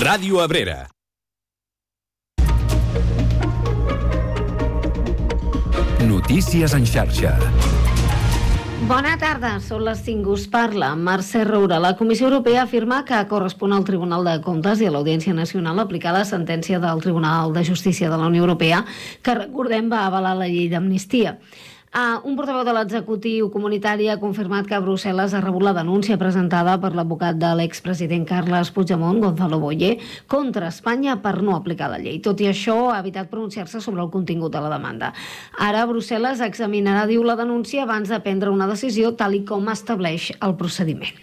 Ràdio Abrera. Notícies en xarxa. Bona tarda, són les 5, us parla Mercè Roura. La Comissió Europea afirma que correspon al Tribunal de Comptes i a l'Audiència Nacional aplicar la sentència del Tribunal de Justícia de la Unió Europea, que, recordem, va avalar la llei d'amnistia. Un portaveu de l'executiu comunitari ha confirmat que Brussel·les ha rebut la denúncia presentada per l'advocat de l'expresident Carles Puigdemont, Gonzalo Boye, contra Espanya per no aplicar la llei. Tot i això, ha evitat pronunciar-se sobre el contingut de la demanda. Ara, Brussel·les examinarà, diu, la denúncia abans de prendre una decisió, tal i com estableix el procediment.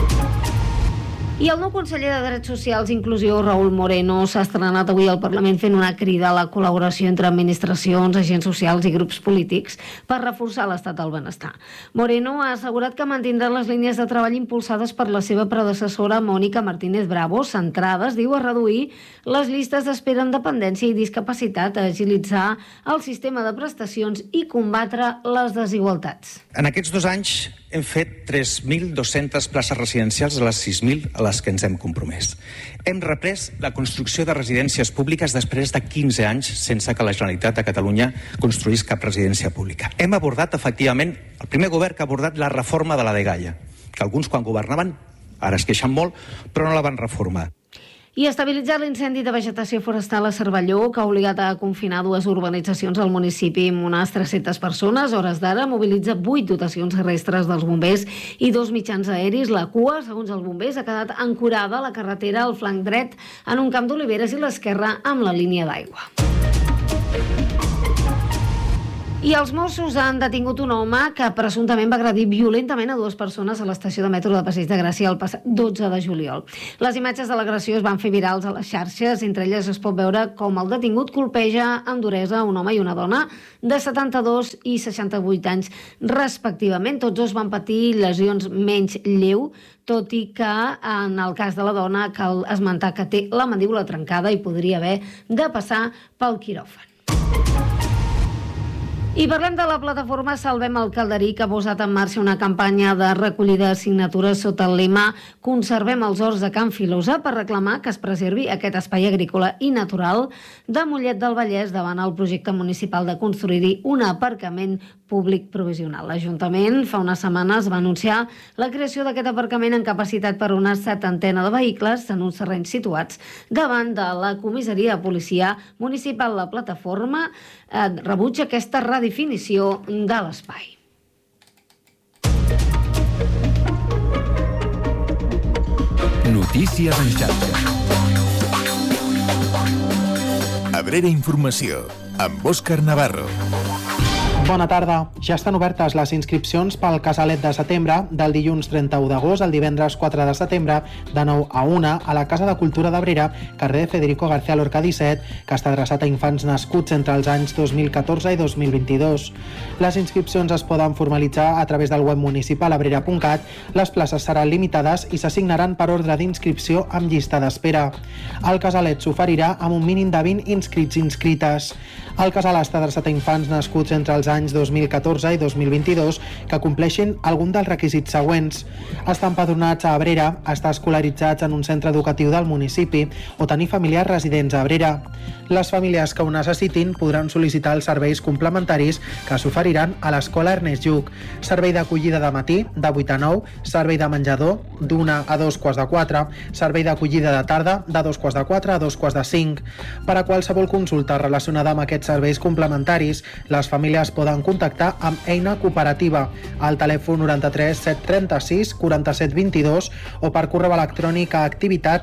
I el nou conseller de Drets Socials i Inclusió, Raúl Moreno, s'ha estrenat avui al Parlament fent una crida a la col·laboració entre administracions, agents socials i grups polítics per reforçar l'estat del benestar. Moreno ha assegurat que mantindrà les línies de treball impulsades per la seva predecessora Mònica Martínez Bravo, centrades, diu, a reduir les llistes d'espera en dependència i discapacitat, a agilitzar el sistema de prestacions i combatre les desigualtats. En aquests 2 anys hem fet 3.200 places residencials de les 6.000 a les que ens hem compromès. Hem reprès la construcció de residències públiques després de 15 anys sense que la Generalitat de Catalunya construís cap residència pública. Hem abordat, efectivament, el primer govern que ha abordat la reforma de la dgaia, que alguns quan governaven ara es queixen molt, però no la van reformar. I estabilitzar l'incendi de vegetació forestal a Cervelló, que ha obligat a confinar 2 urbanitzacions al municipi amb unes 300 persones. Hores d'ara mobilitza 8 dotacions terrestres dels bombers i 2 mitjans aeris. La cua, segons els bombers, ha quedat ancorada a la carretera al flanc dret en un camp d'oliveres i l'esquerra amb la línia d'aigua. I els Mossos han detingut un home que presumptament va agredir violentament a 2 persones a l'estació de metro de Passeig de Gràcia el passat 12 de juliol. Les imatges de l'agressió es van fer virals a les xarxes. Entre elles es pot veure com el detingut colpeja amb duresa un home i una dona de 72 i 68 anys respectivament. Tots 2 van patir lesions menys lleu, tot i que en el cas de la dona cal esmentar que té la mandíbula trencada i podria haver de passar pel quiròfan. I parlem de la plataforma Salvem el Calderí, que ha posat en marxa una campanya de recollida de signatures sota el lema Conservem els horts de Can Filosa per reclamar que es preservi aquest espai agrícola i natural de Mollet del Vallès davant el projecte municipal de construir-hi un aparcament públic provisional. L'Ajuntament fa unes setmanes va anunciar la creació d'aquest aparcament en capacitat per una 70ena de vehicles en uns terrenys situats davant de la comissaria de policia municipal. La plataforma rebutja aquesta redefinició de l'espai. Notícies en xarxa. Abrera Informació, amb Òscar Navarro. Bona tarda. Ja estan obertes les inscripcions pel Casalet de setembre del dilluns 31 d'agost al divendres 4 de setembre de 9 a 1 a la Casa de Cultura d'Abrera, carrer Federico García Lorca 17, que està adreçat a infants nascuts entre els anys 2014 i 2022. Les inscripcions es poden formalitzar a través del web municipal abrera.cat. Les places seran limitades i s'assignaran per ordre d'inscripció amb llista d'espera. El Casalet s'oferirà amb un mínim de 20 inscrits i inscrites. El casal està adreçat a infants nascuts entre els anys 2014 i 2022 que compleixin algun dels requisits següents: estar empadronats a Abrera, estar escolaritzats en un centre educatiu del municipi o tenir familiars residents a Abrera. Les famílies que ho necessitin podran sol·licitar els serveis complementaris que s'oferiran a l'Escola Ernest Lluch: servei d'acollida de matí de 8 a 9, servei de menjador d'1 a 2 quarts de 4, servei d'acollida de tarda de 2 quarts de 4 a 2 quarts de 5. Per a qualsevol consulta relacionada amb aquests serveis complementaris, les famílies poden contactar amb Eina Cooperativa al telèfon 93 736 47 22 o per correu electrònic a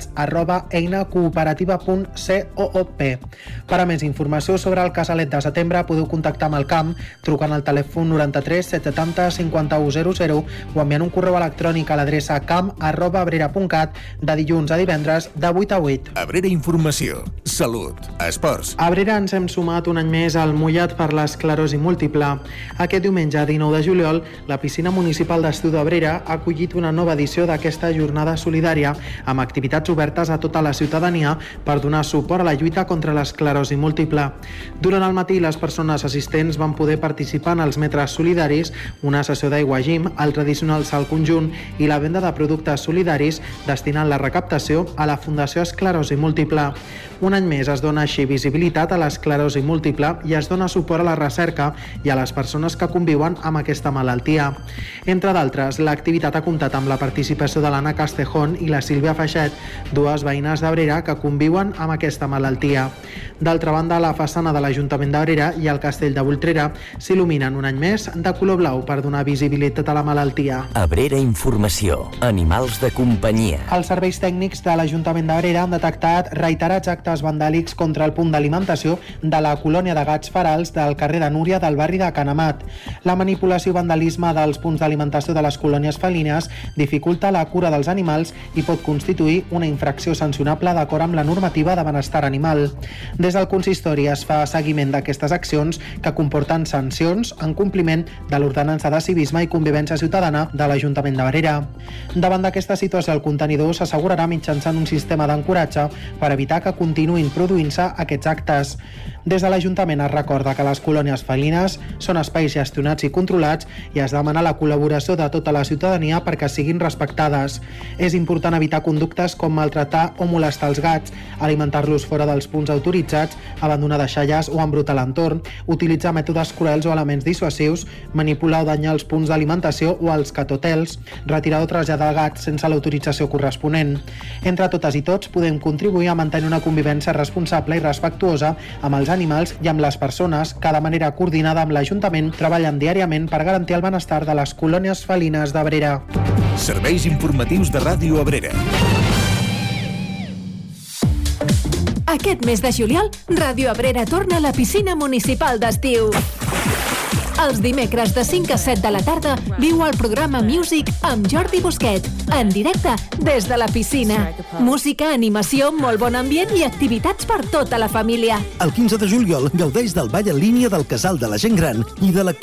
activitats@einacooperativa.coop. Per a més informació sobre el Casalet de setembre podeu contactar amb el camp trucant al telèfon 93 770 5100 o enviant un correu electrònic a l'adreça camp@abrera.cat de dilluns a divendres de 8 a 8. Abrera Informació, salut, esports. A Abrera ens hem sumat un any més al mullat per l'esclerosi múltiple múltiple. Aquest diumenge, 19 de juliol, la Piscina Municipal d'Estiu d'Abrera ha acollit una nova edició d'aquesta jornada solidària amb activitats obertes a tota la ciutadania per donar suport a la lluita contra l'esclerosi múltiple. Durant el matí, les persones assistents van poder participar en els metres solidaris, una sessió d'aigua gym, el tradicional salt conjunt i la venda de productes solidaris destinant la recaptació a la Fundació Esclerosi Múltiple. Un any més es dona així visibilitat a l'esclerosi múltiple i es dona suport a la recerca i a les persones que conviuen amb aquesta malaltia. Entre d'altres, l'activitat ha comptat amb la participació de l'Anna Castejón i la Sílvia Feixet, dues veïnes d'Abrera que conviuen amb aquesta malaltia. D'altra banda, la façana de l'Ajuntament d'Abrera i el Castell de Voltrera s'il·luminen un any més de color blau per donar visibilitat a la malaltia. Abrera Informació. Animals de companyia. Els serveis tècnics de l'Ajuntament d'Abrera han detectat reiterats actes vandàlics contra el punt d'alimentació de la colònia de gats ferals del carrer de Núria del barri de Canamat. La manipulació i vandalisme dels punts d'alimentació de les colònies felines dificulta la cura dels animals i pot constituir una infracció sancionable d'acord amb la normativa de benestar animal. Des del consistori es fa seguiment d'aquestes accions que comporten sancions en compliment de l'ordenança de civisme i convivència ciutadana de l'Ajuntament d'Abrera. Davant d'aquesta situació, el contenidor s'assegurarà mitjançant un sistema d'ancoratge per evitar que continuïn produint-se aquests actes. Des de l'Ajuntament es recorda que les colònies felines són espais gestionats i controlats i es demana la col·laboració de tota la ciutadania perquè siguin respectades. És important evitar conductes com maltratar o molestar els gats, alimentar-los fora dels punts autoritzats, abandonar deixalles o embrutar l'entorn, utilitzar mètodes cruels o elements dissuasius, manipular o danyar els punts d'alimentació o els catotels, retirar o traslladar gats sense l'autorització corresponent. Entre totes i tots podem contribuir a mantenir una convivència responsable i respectuosa amb els animals i amb les persones que de manera coordinada amb l'Ajuntament treballen diàriament per garantir el benestar de les colònies felines d'Abrera. Serveis informatius de Ràdio Abrera. Aquest mes de juliol, Ràdio Abrera torna a la piscina municipal d'estiu. Els dimecres de 5 a 7 de la tarda viu el programa Music amb Jordi Busquet, en directe des de la piscina. Música, animació, molt bon ambient i activitats per tota la família. El 15 de juliol gaudeix del ball en línia del Casal de la Gent Gran i de l'actuació